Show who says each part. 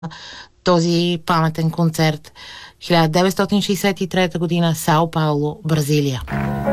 Speaker 1: този паметен концерт. 1963 година, Сао Пауло, Бразилия.